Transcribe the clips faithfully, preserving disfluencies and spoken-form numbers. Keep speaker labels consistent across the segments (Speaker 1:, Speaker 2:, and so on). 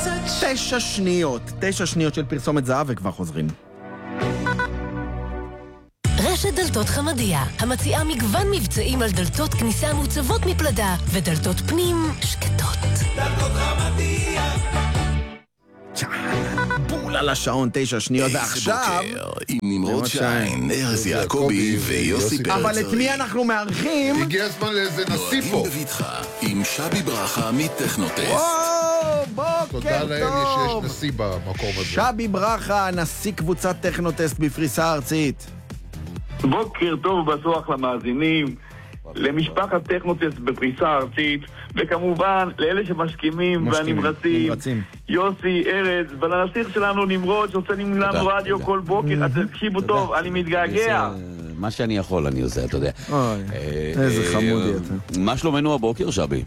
Speaker 1: תשע שניות, תשע שניות של פרסומת זהב וכבר חוזרים.
Speaker 2: רשת דלתות חמדיה, המציעה מגוון מבצעים על דלתות כניסה מוצבות מפלדה ודלתות פנים שקטות.
Speaker 3: דלתות חמדיה.
Speaker 1: בול על השעון, תשע שניות, ועכשיו
Speaker 4: עם נמרוד שיין, ארז יעקבי ויוסי פרץ.
Speaker 1: אבל את מי אנחנו מארחים?
Speaker 5: הגיע הזמן לאיזה נסיפו.
Speaker 4: נועדים בביתך עם שבי ברכה מטכנוטסט.
Speaker 1: וואו, בוקר
Speaker 5: תודה לאל שיש
Speaker 1: טוב.
Speaker 5: נשיא במקום הזה.
Speaker 1: שבי ברכה, נשיא קבוצת טכנוטסט בפריסה ארצית.
Speaker 6: בוקר טוב ובטוח למאזינים, למשפחת טכנוטסט בפריסה ארצית, וכמובן לאלה שמשכימים והנמרצים, יוסי, ארז, ולנסיך שלנו נמרוד שעושה לנו רדיו כל בוקר. אז תקשיבו טוב, אני מתגעגע.
Speaker 7: מה שאני יכול אני עושה, אתה יודע.
Speaker 1: איזה חמודי אתה.
Speaker 7: מה שלומנו הבוקר, שבי?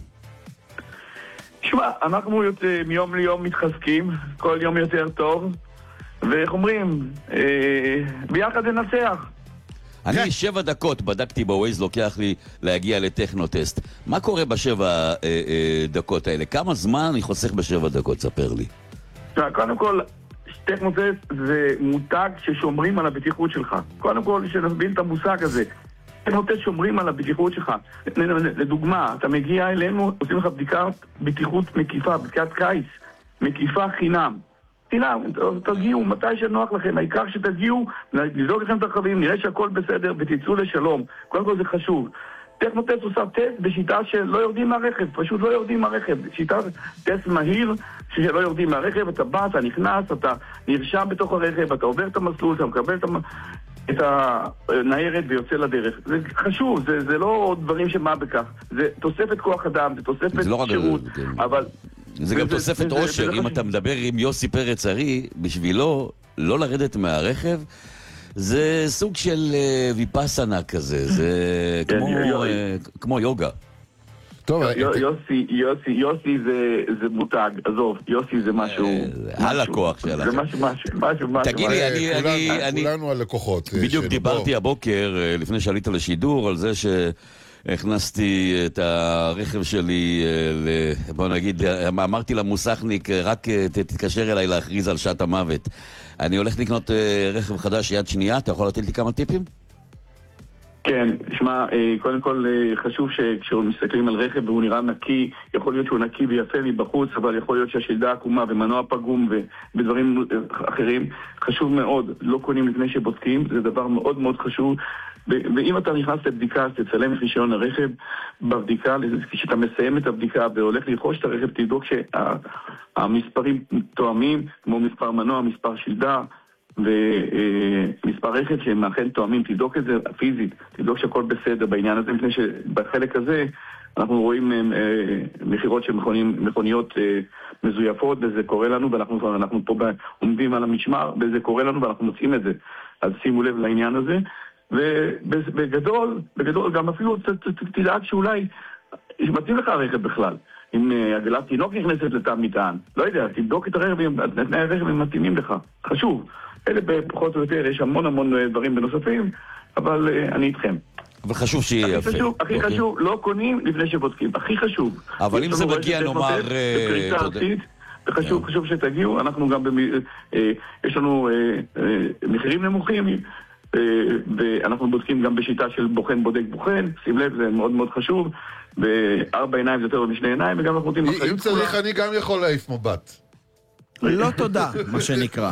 Speaker 6: שמע, אנחנו מיום ליום מתחזקים, כל יום יותר טוב, ואיך אומרים, ביחד ננצח.
Speaker 7: אני שבע דקות בדקתי בווייז, לוקח לי להגיע לטכנוטסט. מה קורה בשבע אה, אה, דקות האלה? כמה זמן אני חוסך בשבע דקות? ספר לי.
Speaker 6: קודם כל, טכנוטסט זה מותג ששומרים על הבטיחות שלך. קודם כל, שנסבין את המושג הזה. טכנוטסט שומרים על הבטיחות שלך. לדוגמה, אתה מגיע אלינו, עושים לך בדיקת בטיחות מקיפה, בדיקת קיץ, מקיפה חינם. חינם, תגיעו מתי שנוח לכם, העיקר שתגיעו, נזוג לכם את הרכבים, נראה שהכל בסדר ותצאו לשלום. קודם כל זה חשוב. טכנוטסט עושה טסט בשיטה שלא יורדים מהרכב, פשוט לא יורדים מהרכב. שיטה טסט מהיר שלא יורדים מהרכב, אתה בא, אתה נכנס, אתה נרשם בתוך הרכב, אתה עובר את המסלול, אתה מקבל את, המ... את הניירת ויוצא לדרך. זה חשוב, זה, זה לא דברים שמה בכך. זה תוספת כוח אדם, זה תוספת
Speaker 7: זה לא
Speaker 6: שירות,
Speaker 7: רק...
Speaker 6: אבל...
Speaker 7: זה גם תוספת אושר, אם אתה מדבר עם יוסי פרץ ארי, בשבילו לא לרדת מהרכב, זה סוג של ויפאסנה כזה, זה כמו יוגה.
Speaker 6: יוסי, יוסי, יוסי זה מותג, עזוב, יוסי זה משהו...
Speaker 7: הלקוח שלה.
Speaker 6: זה משהו, משהו, משהו.
Speaker 7: תגיד לי, אני...
Speaker 5: כולנו הלקוחות.
Speaker 7: בדיוק דיברתי הבוקר, לפני שעלית לשידור, על זה ש... הכנסתי את הרכב שלי, בוא נגיד, אמרתי למוסכניק, רק תתקשר אליי להכריז על שעת המוות. אני הולך לקנות רכב חדש יד שנייה, אתה יכול לתת לי כמה טיפים?
Speaker 6: כן, שמע, קודם כל חשוב שכשמסתכלים על רכב והוא נראה נקי, יכול להיות שהוא נקי ויפה מבחוץ, אבל יכול להיות שהשלדה עקומה ומנוע פגום ודברים אחרים. חשוב מאוד, לא קונים לפני שבודקים, זה דבר מאוד מאוד חשוב. ואם אתה נכנס לבדיקה, אז תצלם את רישיון הרכב בבדיקה, כשאתה מסיים את הבדיקה והולך לרכוש את הרכב, תבדוק שהמספרים תואמים, כמו מספר מנוע, מספר שלדה, ומספר רכב שהם אכן תואמים, תבדוק את זה פיזית, תבדוק שהכל בסדר בעניין הזה, מפני שבחלק הזה אנחנו רואים מחירות של מכוניות מזויפות, וזה קורה לנו, ואנחנו אנחנו פה עומדים על המשמר, וזה קורה לנו, ואנחנו מוצאים את זה. אז שימו לב לעניין הזה. ובגדול, בגדול, גם אפילו תדאג שאולי מתאים לך הרכב בכלל. אם עגלת תינוק נכנסת לתא מטען, לא יודע, תבדוק את הרכב, תנאי הרכב הם מתאימים לך. חשוב. אלה בפחות או יותר, יש המון המון דברים בנוספים, אבל אני איתכם.
Speaker 7: אבל חשוב שיהיה יפה.
Speaker 6: הכי חשוב, לא קונים לפני שבודקים. הכי חשוב.
Speaker 7: אבל אם זה מגיע, נאמר...
Speaker 6: חשוב, חשוב שתגיעו. אנחנו גם, יש לנו מחירים נמוכים, ואנחנו בודקים גם בשיטה של בוחן בודק בוחן, שים לב, זה מאוד מאוד חשוב, בארבע עיניים זה יותר משני עיניים, וגם אנחנו נותנים...
Speaker 5: אם צריך אני גם יכול להעיף מבט.
Speaker 1: לא תודה, מה שנקרא.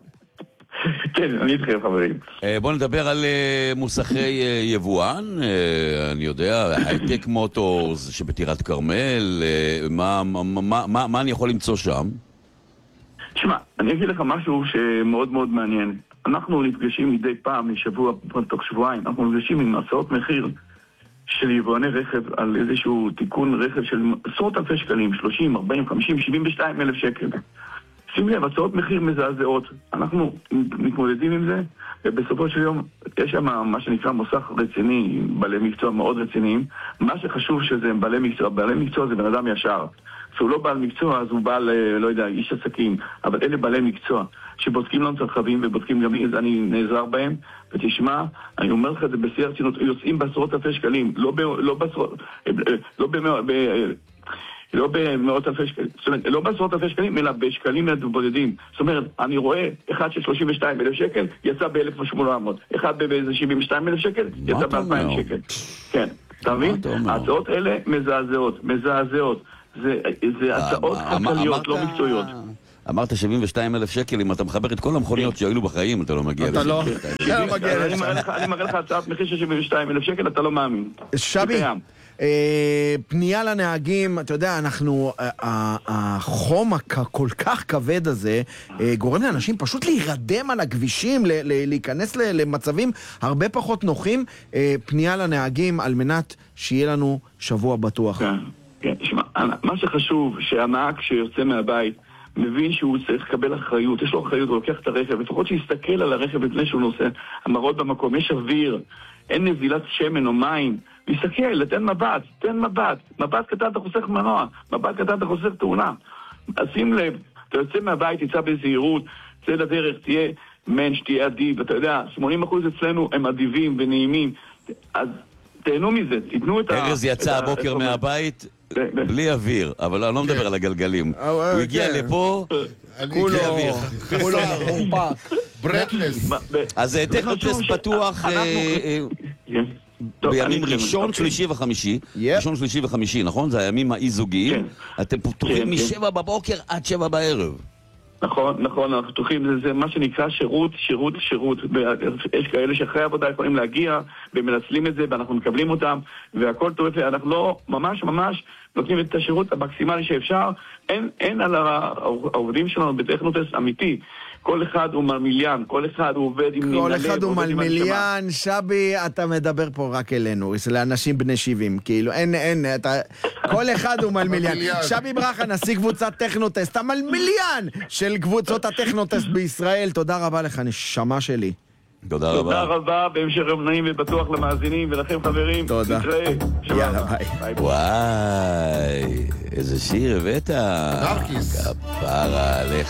Speaker 6: כן, אני איתכם חברים.
Speaker 7: בואו נדבר על מוסכי יבואן, אני יודע, הייטק מוטורס שבטירת כרמל, מה אני יכול למצוא שם?
Speaker 6: תשמע, אני אגיד לך משהו שמאוד מאוד מעניין. אנחנו נפגשים מדי פעם, לשבוע, תוך שבועיים, אנחנו נפגשים עם הצעות מחיר של יבואני רכב על איזשהו תיקון רכב של עשרות אלפי שקלים, שלושים, ארבעים, חמישים, שבעים ושתיים אלף שקל. שים לב, הצעות מחיר מזעזעות. אנחנו מתמודדים עם זה, ובסופו של יום יש שם מה שנקרא מוסך רציני, בעלי מקצוע מאוד רציניים. מה שחשוב שזה בעלי מקצוע, בעלי מקצוע זה בן אדם ישר. כשהוא לא בעל מקצוע, אז הוא בעל, לא יודע, איש עסקים, אבל אלה בעלי מקצוע, שבודקים לנו את הרכבים ובודקים גם לי, אני נעזר בהם, ותשמע, אני אומר לך את זה בשיא הרצינות, יוצאים בעשרות אלפי שקלים, לא, ב, לא בעשרות, לא במאות, לא במאות אלפי שקלים, זאת אומרת, לא בעשרות אלפי שקלים, אלא בשקלים בודדים. זאת אומרת, אני רואה אחד של שלושים ושתיים אלף שקל, יצא ב-אלף ושמונה מאות. אחד באיזה שבעים ושתיים אלף שקל, יצא ב-אלפיים שקל. כן, אתה מבין? ההצעות האלה מזעזעות, מזעזעות. זה הצעות כלכליות, לא מקצועיות.
Speaker 7: אמרת שבעים ושתיים אלף שקל, אם אתה מחבר את כל המכוניות שהיו בחיים, אתה לא מגיע
Speaker 1: אתה לא מגיע לשם.
Speaker 6: אני מראה לך הצעת מחיר של שבעים ושתיים אלף שקל, אתה לא מאמין.
Speaker 1: שבי, פנייה לנהגים, אתה יודע, אנחנו, החום הכל כך כבד הזה, גורם לאנשים פשוט להירדם על הכבישים, להיכנס למצבים הרבה פחות נוחים. פנייה לנהגים על מנת שיהיה לנו שבוע בטוח.
Speaker 6: כן, כן, תשמע, מה שחשוב, שהנהג שיוצא מהבית, מבין שהוא צריך לקבל אחריות, יש לו אחריות, הוא לוקח את הרכב, לפחות שיסתכל על הרכב לפני שהוא נוסע, המראות במקום, יש אוויר, אין נזילת שמן או מים, להסתכל, תן מבט, תן מבט, מבט קטן אתה חוסך מנוע, מבט קטן אתה חוסך תאונה. אז שים לב, אתה יוצא מהבית, תצא בזהירות, צא לדרך, תהיה מנש, תהיה אדיב, אתה יודע, שמונים אחוז אצלנו הם אדיבים ונעימים, אז תהנו מזה, תתנו את ה...
Speaker 7: ארז יצא הבוקר מהבית בלי אוויר, אבל אני לא מדבר על הגלגלים. הוא הגיע לפה,
Speaker 1: כולו חורפק.
Speaker 5: ברטלס.
Speaker 7: אז טכנוטסט פתוח בימים ראשון, שלישי וחמישי. ראשון, שלישי וחמישי, נכון? זה הימים האי-זוגיים. אתם פתוחים משבע בבוקר עד שבע בערב.
Speaker 6: נכון, נכון, אנחנו פתוחים, זה מה שנקרא שירות, שירות, שירות. יש כאלה שאחרי העבודה יכולים להגיע ומנצלים את זה ואנחנו מקבלים אותם והכל טוב, אנחנו לא ממש ממש נותנים את השירות המקסימלי שאפשר. אין, אין על העובדים שלנו בטכנוטסט אמיתי. כל אחד הוא מלמיליאן, כל אחד הוא עובד עם נמלב.
Speaker 1: כל אחד הוא מלמיליאן, שבי, אתה מדבר פה רק אלינו, לאנשים בני שבעים, כאילו, אין, אין, אתה, כל אחד הוא מלמיליאן. שבי ברכה, נשיא קבוצת טכנוטסט, המלמיליאן של קבוצות הטכנוטסט בישראל, תודה רבה לך, נשמה שלי.
Speaker 7: תודה רבה.
Speaker 6: תודה רבה, בהמשך יום נעים ובטוח למאזינים ולכם חברים.
Speaker 1: תודה. יאללה, ביי.
Speaker 7: וואי, איזה שיר הבאת.
Speaker 5: דארקיס.
Speaker 7: כפרה עליך.